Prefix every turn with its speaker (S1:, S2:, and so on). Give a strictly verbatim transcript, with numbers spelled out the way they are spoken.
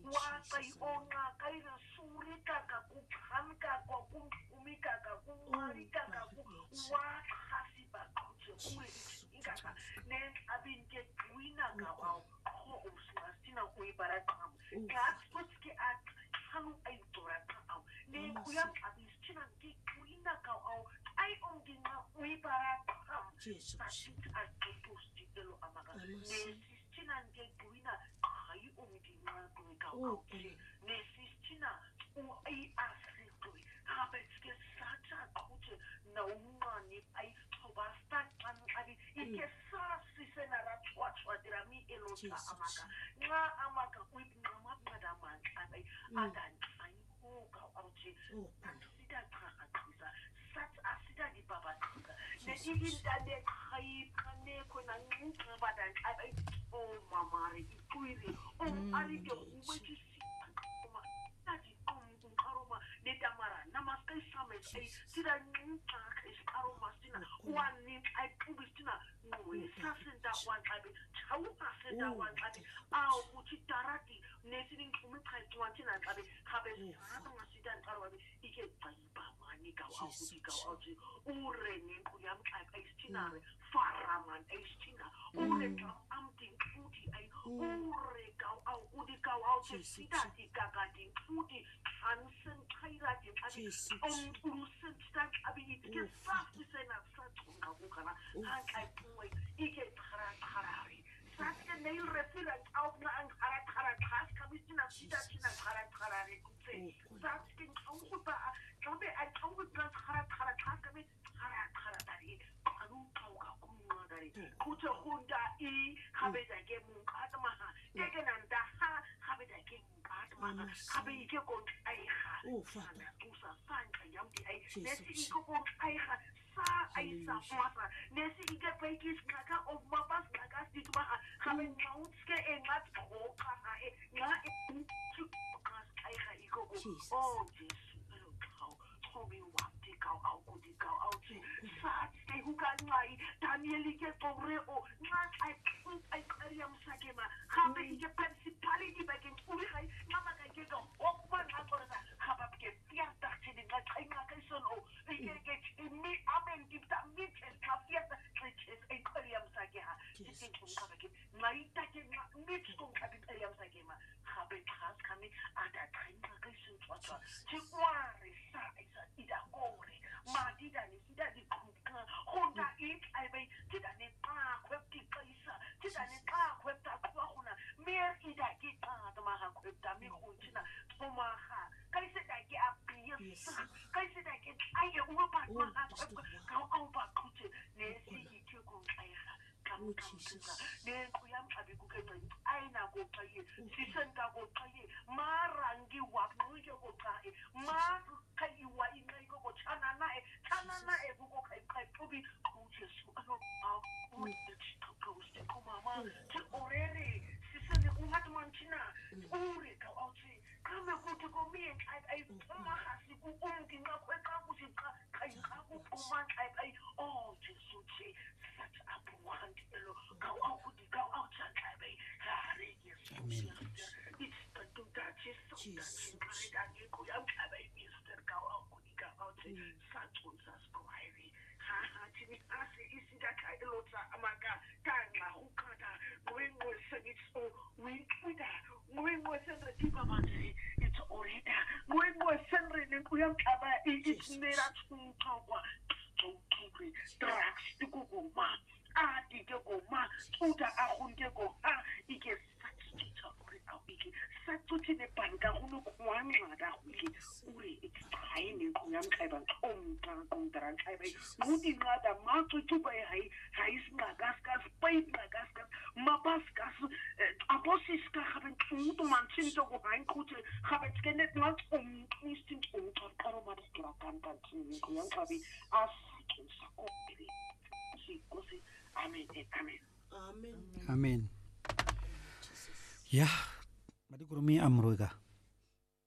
S1: wa kai ona kai re suri ka ka ku khan ka ko ku umi ka ka ku mari ka ka ku wa hasi ba ku che uri inga ka ne abin ke wina ka wa ko usma sina ku ibara ka ka spotski at hanu ai tora ka au ne ku ya abin sina ke wina ka au ai on dinga ku ibara ka
S2: Jesus.
S1: a ke posti delo amaga ne sistina ke wina ai on dinga ku ka au ne sistina u ai asiko habetske sacha kuche na umani ai basta kan abi ike sa sisena ratwa twa dirami elota amaga nga amaga with mama madama ai adan ai ko ka auchi sida ka akisa sat asida di baba ne igin dade kai kane ko na nka badan ai oh mama ri kuiri oh ari ke umeji aroma de damara namaste same ai tira nka kai aroma sina wani ai kubistina no sasin da wan abi chawu asin da wan abi au uchi tarati nesinin kumi kai twantina abi habe hata masidan arwabi ike taiba mani ka au kuti ka au ji ure ni kuyam ai ai stinare faraman ai stina ure ka amtin kuti ai ure ka au udi ka au ji sidati ka ka tin kuti ansen kairati abi on urusen stan abi ike safi sena satunga bukana hankai puai ike khara kharari satke neil refira au na an khara khara khas kabistina sidatina khara kharari kutse satke au ba kabe ai au ba khara khara khas kabe khara khara dari anu kau ka kuma dari kuce hunda i habe da ke mun katma ha ke nan da ha habe da ke mun katma ha habe ke ko ai ha sana usa san ka yamdi ai nesi ko ko ai ha sa ai sa masa nesi ike paikis kaka of mapas kaka ditma ha habe mautske e mat ko ka ha e na e chu ka ai ha iko ko oh Jesus kau hobi wapti kau au kudi kau au chi sa ke hukan ngai Daniel ke tore o na ai ai kariam sakema habe ike principality bagen uri kai mama kai ke go okman akora haba ke fiata chini na kai na kai son o ike ke mi amen dipta mi ke ka fiata ke ai kariam sakema titin kun ka ke ngai ta ke mi kun ka ke kariam sakema habe khas kami ada kai na kai son twata chi kware sa isa ida kore ma dida ni sida di kunka honda ik ai bai tida ni pa kwepti kaisa tida ni pa kwepta kwa kuna mer ida ki ta da ma ha kwepta mi kuntina toma ha kai se da ki apiya kai se da ki ai ya uwa ba ma ha kwepta ka au ba kuche ne si ki ki kun ai ha kam kam tsa ne ku yam abi ku kai ai na go kai si sen ka go kai marangi wa mu je go kai ma kai wa ina go go chana na e chana na e go kai kai pubi ku je su ano au ku je ka uste ku mama ti orere si sen ku hat manchina ure ka au chi kama ku to go mi ai ai ma hasi ku um ki na ku ka ku si ka kai ka ku ku man ai ai oh Jesus chi such a want elo ka au ku di ka au chan kai bai hari yes it's the to that is so that kai da ni ku yam kai bai mister ka au ku di ka au chi such uns as kwairi ha ha chi ni ase isi da kai elo ta amaka ta na hu ka da we mo se ni so we kuda we mo se re ti ba it's orida we mo se re ni ku yam ka ba it's mera tun ka wa to to tracks to go ma a di ke go ma tuta a hun ke go ha ike satsuta uri au ike satsuti ne panga hunu kwanga da ike uri it's trying ne ku yam kai ban om ta kon taran kai bai mudi na da ma tu tu bai hai hai sna gas gas pai na gas gas ma pas gas aposis ka haben tu man chin to go rein kute haben skenet not um instin um ta karo ma das kra kan kan chin ku yam kabi as sako si kosi amen amen
S2: Amen.
S3: Amen. Ya, mari kurumi amroiga.